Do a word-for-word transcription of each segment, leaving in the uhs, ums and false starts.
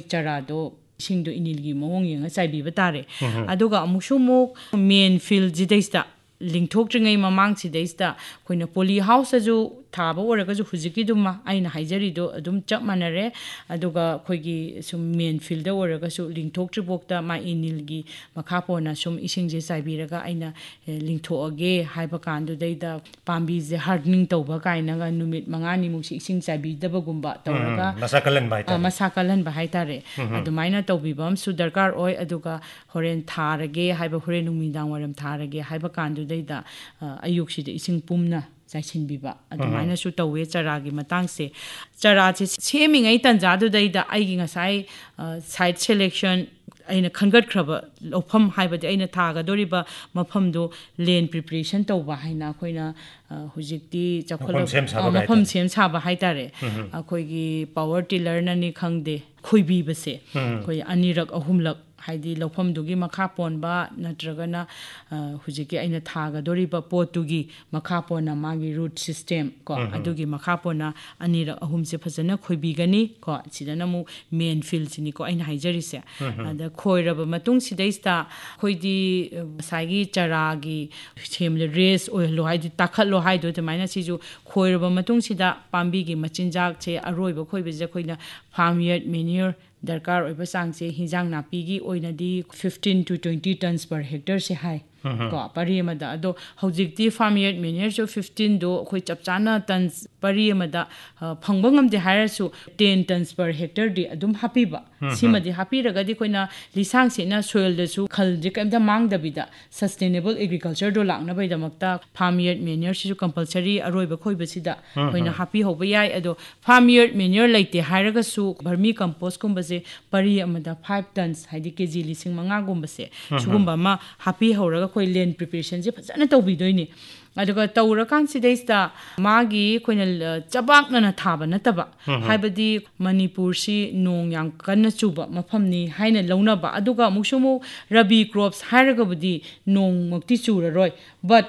ꯆꯔꯥꯗꯣ ꯏꯁꯤꯡꯗꯣ ꯏꯅꯤꯜꯒꯤ ꯃꯑꯣꯡ ꯌꯦꯡꯉ ꯆꯥꯏꯕꯤꯕ ꯇꯥꯔꯦ ꯑꯗꯨꯒ ꯑꯃꯨꯛꯁꯨ ꯑꯃꯨꯛ ꯃꯦꯟ ꯐꯤꯜꯁꯤꯗꯩꯁꯤꯗ ꯂꯤꯡꯊꯣꯛꯇ꯭ꯔꯤꯉꯩ ꯃꯃꯥꯡꯁꯤꯗꯩꯁꯤꯗ ꯑꯩꯈꯣꯏꯅ ꯄꯣꯂꯤ ꯍꯥꯎꯁꯇꯁꯨ ꯊꯥꯕ ꯑꯣꯏꯔꯒꯁꯨ ꯍꯧꯖꯤꯛꯀꯤꯗꯨꯃ ꯑꯩꯅ ꯍꯥꯏꯖꯔꯤꯗꯣ ꯑꯗꯨꯝ ꯆꯞ ꯃꯥꯟꯅꯔꯦ ꯑꯗꯨꯒ ꯑꯩꯈꯣꯏꯒꯤ ꯁꯨꯝ ꯃꯦꯟ ꯐꯤꯜꯗ ꯑꯣꯏꯔꯒꯁꯨ ꯂꯤꯡꯊꯣꯛꯇ꯭ꯔꯤꯐꯥꯎꯗ ꯃꯥ ꯏꯅꯤꯜꯒꯤ ꯃꯈꯥ ꯄꯣꯟꯅ ꯁꯨꯝ ꯏꯁꯤꯡꯁꯦ ꯆꯥꯏꯕꯤꯔꯒ ꯑꯩꯅ ꯂꯤꯡꯊꯣꯛꯑꯒꯦ ꯍꯥꯏꯕ ꯀꯥꯟꯗꯨꯗꯩꯗ ꯄꯥꯝꯕꯤꯁꯦ ꯍꯥꯔꯗꯅꯤꯡ ꯇꯧꯕ ꯀꯥꯏꯅꯒ ꯅꯨꯃꯤꯠ ꯃꯉꯥꯅꯤꯃꯨꯛꯁꯤ ꯏꯁꯤꯡ ꯆꯥꯏꯕꯤꯗꯕꯒꯨꯝꯕ ꯇꯧꯔꯒ ꯃꯁꯥ ꯀꯜꯍꯟꯕ ꯍꯥꯏꯇꯥꯔꯦ ꯃꯁꯥ ꯀꯜꯍꯟꯕ ꯍꯥꯏꯇꯥꯔꯦ ꯑꯗꯨꯃꯥꯏꯅ ꯇꯧꯕꯤꯕ ꯑꯃꯁꯨ ꯗꯔꯀꯥꯔ ꯑꯣꯏ ꯑꯗꯨꯒ ꯍꯣꯔꯦꯟ ꯊꯥꯔꯒꯦ ꯍꯥꯏꯕ ꯍꯣꯔꯦꯟ ꯅꯨꯃꯤꯗꯥꯡ ꯋꯥꯏꯔꯝ ꯊꯥꯔꯒꯦ ꯍꯥꯏꯕ ꯀꯥꯟꯗꯨꯗꯩꯗ ꯑꯌꯨꯛꯁꯤꯗ ꯏꯁꯤꯡ ꯄꯨꯝꯅ ꯆꯥꯏꯁꯤꯟꯕꯤꯕ ꯑꯗꯨꯃꯥꯏꯅꯁꯨ ꯇꯧꯋꯦ ꯆꯔꯥꯒꯤ ꯃꯇꯥꯡꯁꯦ ꯆꯔꯥꯁꯦ ꯁꯦꯝꯃꯤꯉꯩ ꯇꯟꯖꯥꯗꯨꯗꯩꯗ ꯑꯩꯒꯤ ꯉꯁꯥꯏ ꯁꯥꯏꯠ ꯁꯦꯂꯦꯛꯁꯟ ꯑꯩꯅ ꯈꯟꯒꯠꯈ꯭ꯔꯕ ꯂꯧꯐꯝ ꯍꯥꯏꯕꯗꯤ ꯑꯩꯅ ꯊꯥꯒꯗꯧꯔꯤꯕ ꯃꯐꯝꯗꯣ ꯂꯦꯟ ꯄ꯭ꯔꯤꯄꯦꯔꯦꯁꯟ ꯇꯧꯕ ꯍꯥꯏꯅ ꯑꯩꯈꯣꯏꯅ ꯍꯧꯖꯤꯛꯇꯤ ꯆꯥꯎꯈꯠꯂꯕ ꯃꯐꯝ ꯁꯦꯝ ꯁꯥꯕ ꯍꯥꯏꯇꯥꯔꯦ ꯑꯩꯈꯣꯏꯒꯤ ꯄꯥꯋꯔ ꯇꯤꯂꯔꯅꯅꯤ ꯈꯪꯗꯦ ꯈꯣꯏꯕꯤꯕꯁꯦ ꯑꯩꯈꯣꯏ ꯑꯅꯤꯔꯛ ꯑꯍꯨꯝꯂꯛ ꯍꯥꯏꯗꯤ ꯂꯧꯐꯝꯗꯨꯒꯤ ꯃꯈꯥ ꯄꯣꯟꯕ ꯅꯠꯇ꯭ꯔꯒꯅ ꯍꯧꯖꯤꯛꯀꯤ ꯑꯩꯅ ꯊꯥꯒꯗꯧꯔꯤꯕ ꯄꯣꯠꯇꯨꯒꯤ ꯃꯈꯥ ꯄꯣꯟꯅ ꯃꯥꯒꯤ ꯔꯨꯠ ꯁꯤꯁꯇꯦꯝ ꯀꯣ ꯑꯗꯨꯒꯤ ꯃꯈꯥ ꯄꯣꯟꯅ ꯑꯅꯤꯔꯛ ꯑꯍꯨꯝꯁꯦ ꯐꯖꯅ ꯈꯣꯏꯕꯤꯒꯅꯤ ꯀꯣ ꯁꯤꯗꯅ ꯑꯃꯨꯛ ꯃꯦꯟ ꯐꯤꯜꯁꯤꯅꯤꯀꯣ ꯑꯩꯅ ꯍꯥꯏꯖꯔꯤꯁꯦ ꯑꯗ ꯈꯣꯏꯔꯕ ꯃꯇꯨꯡꯁꯤꯗꯩꯁꯤꯗ ꯑꯩꯈꯣꯏꯗꯤ ꯉꯁꯥꯏꯒꯤ ꯆꯔꯥꯒꯤ ꯁꯦꯝꯕꯗ ꯔꯦꯁ ꯑꯣꯏꯍꯜꯂꯣ ꯍꯥꯏꯗꯤ ꯇꯥꯈꯠꯂꯣ ꯍꯥꯏꯗꯣ ꯑꯗꯨꯃꯥꯏꯅ ꯁꯤꯁꯨ ꯈꯣꯏꯔꯕ ꯃꯇꯨꯡꯁꯤꯗ ꯄꯥꯝꯕꯤꯒꯤ ꯃꯆꯤꯟꯖꯥꯛꯁꯦ ꯑꯔꯣꯏꯕ ꯈꯣꯏꯕꯁꯦ ꯑꯩꯈꯣꯏꯅ ꯐꯥꯔꯝ ꯌꯔꯗ ꯃꯦꯅ꯭ꯌꯨꯔ ꯗꯔꯀꯥꯔ ꯑꯣꯏꯕ ꯆꯥꯡꯁꯦ ꯍꯤꯟꯖꯥꯡ ꯅꯥꯄꯤꯒꯤ ꯑꯣꯏꯅꯗꯤ ꯐꯤꯐꯇꯤꯟ ꯇꯨ ꯇ꯭ꯋꯦꯟꯇꯤ ꯇꯟꯁ ꯄꯔ ꯍꯦꯛꯇꯔꯁꯦ ꯍꯥꯏ ꯀꯣ ꯄꯔꯤ ꯑꯃꯗ ꯑꯗꯣ ꯍꯧꯖꯤꯛꯇꯤ ꯐꯥꯔꯝ ꯌꯔꯗ ꯃꯦꯅ꯭ꯌꯨꯔꯁꯨ ꯐꯤꯐꯇꯤꯟꯗꯣ ꯑꯩꯈꯣꯏ ꯆꯞ ꯆꯥꯅ ꯇꯟꯁ ꯄꯔꯤ ꯑꯃꯗ ꯐꯪꯕ ꯉꯝꯗꯦ ꯍꯥꯏꯔꯁꯨ ꯇꯦꯟ ꯇꯟꯁ ꯄꯔ ꯍꯦꯛꯇꯔꯗꯤ ꯑꯗꯨꯝ ꯍꯥꯞꯄꯤꯕ ꯁꯤꯃꯗꯤ ꯍꯥꯞꯄꯤꯔꯒꯗꯤ ꯑꯩꯈꯣꯏꯅ ꯂꯤꯁꯥꯡꯁꯤꯠꯅ ꯁꯣꯏꯜꯗꯁꯨ ꯈꯜꯁꯦ ꯀꯩꯝꯇ ꯃꯥꯡꯗꯕꯤꯗ ꯁꯁꯇꯦꯅꯦꯕꯜ ꯑꯦꯒ꯭ꯔꯤꯀꯜꯆꯔꯗꯣ ꯂꯥꯛꯅꯕꯒꯤꯗꯃꯛꯇ ꯐꯥꯔꯝ ꯌꯔꯗ ꯃꯦꯅ꯭ꯌꯨꯔꯁꯤꯁꯨ ꯀꯝꯄꯜꯁꯔꯤ ꯑꯔꯣꯏꯕ ꯈꯣꯏꯕꯁꯤꯗ ꯑꯩꯈꯣꯏꯅ ꯍꯥꯞꯄꯤꯍꯧꯕ ꯌꯥꯏ ꯑꯗꯣ ꯐꯥꯔꯝ ꯌꯔꯗ ꯃꯦꯅ꯭ꯌꯨꯔ ꯂꯩꯇꯦ ꯍꯥꯏꯔꯒꯁꯨ ꯚꯔꯃꯤ ꯀꯝꯄꯣꯁꯀꯨꯝꯕꯁꯦ ꯄꯔꯤ ꯑꯃꯗ ꯐꯥꯏꯚ ꯇꯟꯁ ꯍꯥꯏꯗꯤ ꯀꯦꯖꯤ ꯂꯤꯁꯤꯡ ꯃꯉꯥꯒꯨꯝꯕꯁꯦ ꯁꯤꯒꯨꯝꯕ ꯑꯃ ꯍꯥꯞꯄꯤꯍꯧꯔꯒ ꯑꯩꯈꯣꯏ ꯂꯦꯟ ꯄ꯭ꯔꯤꯄꯦꯔꯦꯁꯟꯁꯦ ꯐꯖꯅ ꯇꯧꯕꯤꯗꯣꯏꯅꯤ ꯑꯗꯨꯒ ꯇꯧꯔꯀꯥꯟꯁꯤꯗꯩꯁꯤꯗ ꯃꯥꯒꯤ ꯑꯩꯈꯣꯏꯅ ꯆꯕꯥꯛꯅꯅ ꯊꯥꯕ ꯅꯠꯇꯕ ꯍꯥꯏꯕꯗꯤ ꯃꯅꯤꯄꯨꯔꯁꯤ ꯅꯣꯡ ꯌꯥꯝ ꯀꯟꯅ ꯆꯨꯕ ꯃꯐꯝꯅꯤ ꯍꯥꯏꯅ ꯂꯧꯅꯕ ꯑꯗꯨꯒ ꯑꯃꯨꯛꯁꯨ ꯑꯃꯨꯛ ꯔꯕꯤ ꯀ꯭ꯔꯣꯞꯁ ꯍꯥꯏꯔꯒꯕꯨꯗꯤ ꯅꯣꯡꯃꯛꯇꯤ ꯆꯨꯔꯔꯣꯏ ꯕꯠ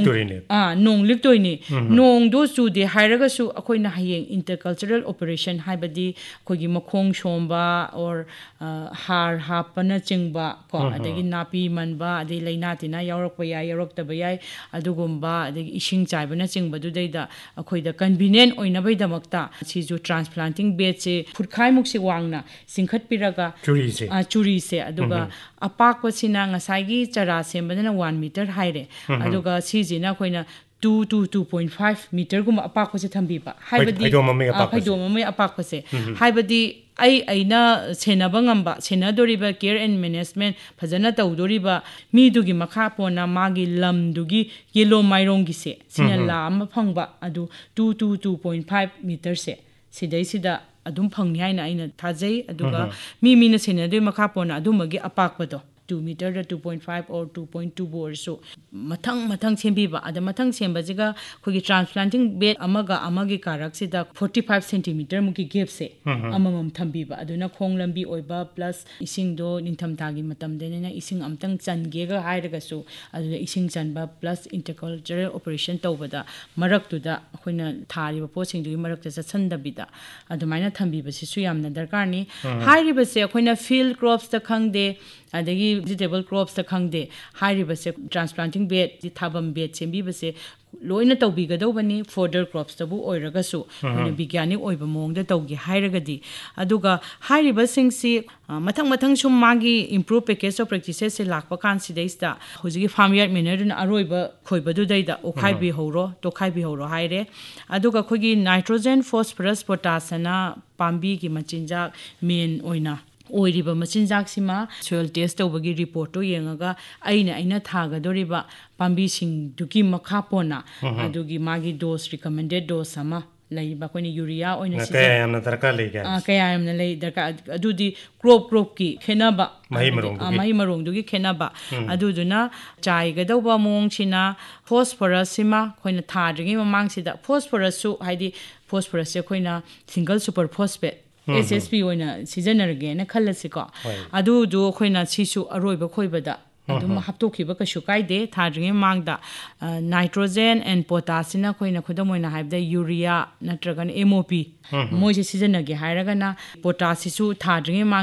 ꯅꯣꯡ ꯂꯤꯛꯇꯣꯏꯅꯤ ꯅꯣꯡꯗꯣ ꯆꯨꯗꯦ ꯍꯥꯏꯔꯒꯁꯨ ꯑꯩꯈꯣꯏꯅ ꯍꯌꯦꯡ ꯏꯟꯇꯔꯀꯜꯆꯔꯦꯜ ꯑꯣꯄꯔꯦꯁꯟ ꯍꯥꯏꯕꯗꯤ ꯑꯩꯈꯣꯏꯒꯤ ꯃꯈꯣꯡ ꯁꯣꯝꯕ ꯑꯣꯔ ꯍꯥꯔ ꯍꯥꯞꯄꯅꯆꯤꯡꯕ ꯀꯣ ꯑꯗꯒꯤ ꯅꯥꯄꯤ ꯃꯟꯕ ꯑꯗꯩ ꯂꯩꯅꯥ ꯇꯤꯟꯅꯥ ꯌꯥꯎꯔꯛꯄ ꯌꯥꯏ ꯌꯥꯎꯔꯛꯇꯕ ꯌꯥꯏ ꯑꯗꯨꯒꯨꯝꯕ ꯑꯗꯒꯤ ꯏꯁꯤꯡ ꯆꯥꯏꯕꯅꯆꯤꯡꯕꯗꯨꯗꯩꯗ ꯑꯩꯈꯣꯏꯗ ꯀꯟꯚꯤꯅꯤꯌꯦꯟ ꯑꯣꯏꯅꯕꯒꯤꯗꯃꯛꯇ ꯁꯤꯁꯨ ꯇ꯭ꯔꯥꯟꯁꯄ꯭ꯂꯥꯟꯇꯤꯡ ꯕꯦꯗꯁꯦ ꯐꯨꯠꯈꯥꯏꯃꯨꯛꯁꯦ ꯋꯥꯡꯅ ꯆꯤꯡꯈꯠꯄꯤꯔꯒ ꯆꯨꯔꯤꯁꯦ ꯑꯗꯨꯒ ꯑꯄꯥꯛꯄꯁꯤꯅ ꯉꯁꯥꯏꯒꯤ ꯆꯔꯥ ꯁꯦꯝꯕꯗꯅ ꯋꯥꯟ ꯃꯤꯇꯔ ꯍꯥꯏꯔꯦ ꯑꯗꯨꯒ ꯁꯤꯁꯤꯅ ꯑꯩꯈꯣꯏꯅ two two two point five ꯃꯤꯇꯔꯒꯨꯝꯕ ꯑꯄꯥꯛꯄꯁꯦ ꯊꯝꯕꯤꯕ ꯍꯥꯏꯕꯗꯤ ꯐꯩꯗꯣꯝ ꯑꯃꯒꯤ ꯑꯄꯥꯛꯄꯁꯦ ꯍꯥꯏꯕꯗꯤ ꯑꯩ ꯑꯩꯅ ꯁꯦꯟꯅꯕ ꯉꯝꯕ ꯁꯦꯟꯅꯗꯣꯔꯤꯕ ꯀꯦꯌꯔ ꯑꯦꯟ ꯃꯦꯅꯦꯖꯃꯦꯟ ꯐꯖꯅ ꯇꯧꯗꯣꯔꯤꯕ ꯃꯤꯗꯨꯒꯤ ꯃꯈꯥ ꯄꯣꯟꯅ ꯃꯥꯒꯤ ꯂꯝꯗꯨꯒꯤ ꯌꯦꯂꯣꯝ ꯃꯥꯏꯔꯣꯡꯒꯤꯁꯦ ꯁꯤꯅ ꯂꯥ ꯑꯃ ꯐꯪꯕ ꯑꯗꯨ two two two point five ꯃꯤꯇꯔꯁꯦ ꯁꯤꯗꯩꯁꯤꯗ ꯑꯗꯨꯝ ꯐꯪꯅꯤ ꯍꯥꯏꯅ ꯑꯩꯅ ꯊꯥꯖꯩ ꯑꯗꯨꯒ ꯃꯤ ꯃꯤꯅ ꯁꯦꯟꯅꯗꯣꯏ ꯃꯈꯥ ꯄꯣꯟꯅ ꯑꯗꯨꯝꯕꯒꯤ ꯑꯄꯥꯛꯄꯗꯣ two ꯃꯤꯇꯔꯗ two point five or two point ꯇꯨꯕꯨ ꯑꯣꯏꯔꯁꯨ ꯃꯊꯪ ꯃꯊꯪ ꯁꯦꯝꯕꯤꯕ ꯑꯗ ꯃꯊꯪ ꯁꯦꯝꯕꯁꯤꯒ ꯑꯩꯈꯣꯏꯒꯤ ꯇ꯭ꯔꯥꯟꯁꯄ꯭ꯂꯥꯟꯇꯤꯡ ꯕꯦꯗ ꯑꯃꯒ ꯑꯃꯒꯤ ꯀꯥꯔꯛꯁꯤꯗ ꯐꯣꯔꯇꯤ ꯐꯥꯏꯚ ꯁꯦꯟꯇꯤꯃꯤꯇꯔꯃꯨꯛꯀꯤ ꯒꯦꯞꯁꯦ ꯑꯃꯃꯝ ꯊꯝꯕꯤꯕ ꯑꯗꯨꯅ ꯈꯣꯡ ꯂꯝꯕꯤ ꯑꯣꯏꯕ ꯄ꯭ꯂꯁ ꯏꯁꯤꯡꯗꯣ ꯅꯤꯡꯊꯝꯊꯥꯒꯤ ꯃꯇꯝꯗꯅꯤꯅ ꯏꯁꯤꯡ ꯑꯝꯇꯪ ꯆꯟꯒꯦꯒ ꯍꯥꯏꯔꯒꯁꯨ ꯑꯗꯨꯗ ꯏꯁꯤꯡ ꯆꯟꯕ ꯄ꯭ꯂꯁ ꯏꯟꯇꯔꯀꯜꯆꯔꯦꯜ ꯑꯣꯄꯔꯦꯁꯟ ꯇꯧꯕꯗ ꯃꯔꯛꯇꯨꯗ ꯑꯩꯈꯣꯏꯅ ꯊꯥꯔꯤꯕ ꯄꯣꯠꯁꯤꯡꯗꯨꯒꯤ ꯃꯔꯛꯇ ꯆꯠꯁꯤꯟꯗꯕꯤꯗ ꯑꯗꯨꯃꯥꯏꯅ ꯊꯝꯕꯤꯕꯁꯤꯁꯨ ꯌꯥꯝꯅ ꯗꯔꯀꯥꯔꯅꯤ ꯍꯥꯏꯔꯤꯕꯁꯦ ꯑꯩꯈꯣꯏꯅ ꯐꯤꯜꯗ ꯀ꯭ꯔꯣꯞꯁꯇ ꯈꯪꯗꯦ ꯑꯗꯒꯤ ꯚꯤꯖꯤꯇꯦꯕꯜ ꯀ꯭ꯔꯣꯞꯁꯇ ꯈꯪꯗꯦ ꯍꯥꯏꯔꯤꯕꯁꯦ ꯇ꯭ꯔꯥꯟꯁꯄ꯭ꯂꯥꯟꯇꯤꯡ ꯕꯦꯗ ꯊꯥꯐꯝ ꯕꯦꯗ ꯁꯦꯝꯕꯤꯕꯁꯦ ꯂꯣꯏꯅ ꯇꯧꯕꯤꯒꯗꯧꯕꯅꯤ ꯐꯣꯔꯗꯔ ꯀ꯭ꯔꯣꯞꯁꯇꯕꯨ ꯑꯣꯏꯔꯒꯁꯨ ꯑꯩꯈꯣꯏꯅ ꯕꯤꯒ꯭ꯌꯥꯅꯤꯛ ꯑꯣꯏꯕ ꯃꯑꯣꯡꯗ ꯇꯧꯒꯦ ꯍꯥꯏꯔꯒꯗꯤ ꯑꯗꯨꯒ ꯍꯥꯏꯔꯤꯕꯁꯤꯡꯁꯤ ꯃꯊꯪ ꯃꯊꯪ ꯁꯨꯝ ꯃꯥꯒꯤ ꯏꯝꯄ꯭ꯔꯨꯞ ꯄꯦꯀꯦꯖ ꯑꯣꯐ ꯄ꯭ꯔꯦꯛꯇꯤꯁꯦꯁꯁꯦ ꯂꯥꯛꯄ ꯀꯥꯟꯁꯤꯗꯩꯁꯤꯗ ꯍꯧꯖꯤꯛꯀꯤ ꯐꯥꯔꯝ ꯌꯔꯗ ꯃꯦꯅ꯭ꯌꯨꯔꯗꯨꯅ ꯑꯔꯣꯏꯕ ꯈꯣꯏꯕꯗꯨꯗꯩꯗ ꯑꯣꯠꯈꯥꯏꯕꯤꯍꯧꯔꯣ ꯇꯣꯠꯈꯥꯏꯕꯤꯍꯧꯔꯣ ꯍꯥꯏꯔꯦ ꯑꯗꯨꯒ ꯑꯩꯈꯣꯏꯒꯤ ꯅꯥꯏꯇ꯭ꯔꯣꯖꯦꯟ ꯐꯣꯁꯐꯔꯁ ꯄꯣꯇꯥꯁ ꯑꯅ ꯄꯥꯝꯕꯤꯒꯤ ꯃꯆꯤꯟꯖꯥꯛ ꯃꯦꯟ ꯑꯣꯏꯅ ꯑꯣꯏꯔꯤꯕ ꯃꯆꯤꯟꯖꯥꯛꯁꯤꯃ ꯁꯣꯏꯜ ꯇꯦꯁ ꯇꯧꯕꯒꯤ ꯔꯤꯄꯣꯔꯠꯇꯣ ꯌꯦꯡꯉꯒ ꯑꯩꯅ ꯑꯩꯅ ꯊꯥꯒꯗꯧꯔꯤꯕ ꯄꯥꯝꯕꯤꯁꯤꯡꯗꯨꯒꯤ ꯃꯈꯥ ꯄꯣꯟꯅ ꯑꯗꯨꯒꯤ ꯃꯥꯒꯤ ꯗꯣꯁ ꯔꯤꯀꯃꯦꯟꯗꯦꯠ ꯗꯣꯁ ꯑꯃ ꯂꯩꯕ ꯑꯩꯈꯣꯏꯅ ꯌꯨꯔꯤꯌꯥ ꯑꯣꯏꯅ ꯀꯌꯥ ꯌꯥꯝꯅ ꯗꯔꯀꯥꯔ ꯂꯩꯒꯦ ꯀꯌꯥ ꯌꯥꯝꯅ ꯂꯩ ꯗꯔꯀꯥꯔ ꯑꯗꯨꯗꯤ ꯀ꯭ꯔꯣꯞ ꯀ꯭ꯔꯣꯞꯀꯤ ꯈꯦꯠꯅꯕ ꯃꯍꯩ ꯃꯔꯣꯡꯗꯨꯒꯤ ꯈꯦꯠꯅꯕ ꯑꯗꯨꯗꯨꯅ ꯆꯥꯏꯒꯗꯧꯕ ꯃꯑꯣꯡꯁꯤꯅ ꯐꯣꯁꯐꯣꯔꯁꯁꯤꯃ ꯑꯩꯈꯣꯏꯅ ꯊꯥꯗ꯭ꯔꯤꯉꯩ ꯃꯃꯥꯡꯁꯤꯗ ꯐꯣꯁꯐꯣꯔꯁꯁꯨ ꯍꯥꯏꯗꯤ ꯐꯣꯁꯐꯣꯔꯁꯁꯦ ꯑꯩꯈꯣꯏꯅ ꯁꯤꯡꯒꯜ ꯁꯨꯄꯔ ꯐꯣꯁꯐꯦꯠ ꯑꯦꯁ ꯑꯦꯁ ꯄꯤ ꯑꯣꯏꯅ ꯁꯤꯖꯤꯟꯅꯔꯒꯦꯅ ꯈꯜꯂꯁꯤꯀꯣ ꯑꯗꯨꯗꯣ ꯑꯩꯈꯣꯏꯅ ꯁꯤꯁꯨ ꯑꯔꯣꯏꯕ ꯈꯣꯏꯕꯗ ꯑꯗꯨꯝ ꯍꯥꯞꯇꯣꯛꯈꯤꯕ ꯀꯩꯁꯨ ꯀꯥꯏꯗꯦ ꯊꯥꯗ꯭ꯔꯤꯉꯩ ꯃꯃꯥꯡꯗ ꯅꯥꯏꯇ꯭ꯔꯣꯖꯦꯟ ꯑꯦꯟ ꯄꯣꯇꯥꯁꯁꯤꯅ ꯑꯩꯈꯣꯏꯅ ꯈꯨꯗꯝ ꯑꯣꯏꯅ ꯍꯥꯏꯕꯗ ꯌꯨꯔꯤꯌꯥ ꯅꯠꯇ꯭ꯔꯒꯅ ꯑꯦꯝ ꯑꯣ ꯄꯤ ꯃꯣꯏꯁꯦ ꯁꯤꯖꯤꯟꯅꯒꯦ ꯍꯥꯏꯔꯒꯅ ꯄꯣꯇꯥꯁꯁꯤꯁꯨ ꯊꯥꯗ꯭ꯔꯤꯉꯩ ꯃꯃꯥꯡ